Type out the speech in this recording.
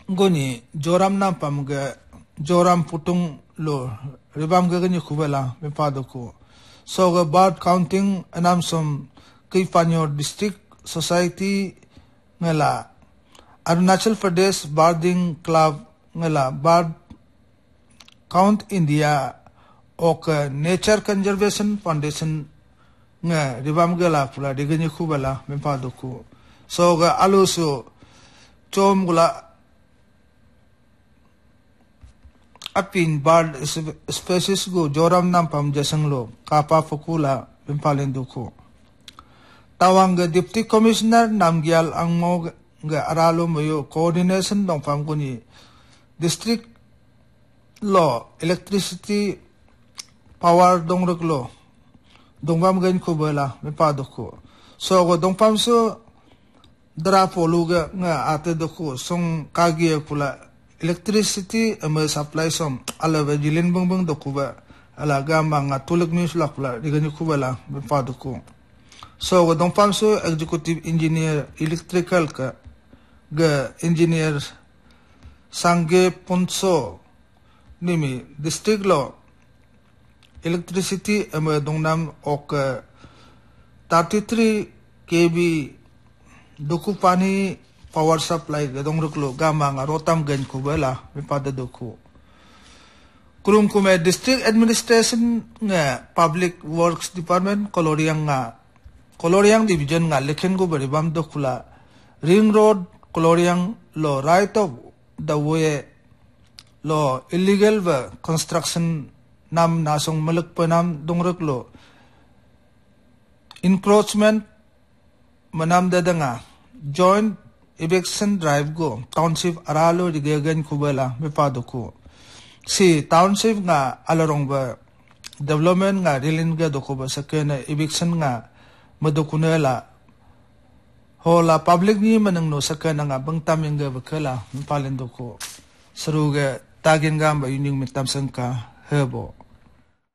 goni joram na pam ga joram putung lo ribam ga gani khubela me pa doko so ga bird counting anam som Kipanyor district society ngala Arunachal Pradesh birding club ngala bird count India ok nature conservation foundation nga ribam gala pula digani khubela me pa doko so ga aluso chom gula apin bird species go joram nampam jasanglo kapa fakula pimpalin duko tawang ga deputy commissioner namgyal angmo ga aralo moyo coordination dongpam guni district law electricity power dongroklo dongpam gan khubela mepadoko so go dongpam so dra poluga nga ate doko song kagi pula electricity ama supply som ala vagilin bang dokuba ala gamba nga tulak mi sulak pula digani kubala pa doko so wadong pamso executive engineer electrical ka ga engineer sangge ponso nimi district law electricity ama dongnam ok 33 kV dokupani power supply gadong ruklo gama nga rotam gan kubela mipada doko kurum kume district administration nga public works department koloriang division nga lekhen go baribam dokula ring road koloriang lo right of the way lo illegal construction nam nasong malakpanam dongruklo encroachment manam dadanga joint eviction drive go township aralo digagan kubela mepadoko si township nga alarong ba development nga rilin ga doko ba sakena eviction nga madokunela hola public ni manang no sakena nga bangtam yang ga bakala mepalin doko saruga tagin gamba yuning mitam sangka hebo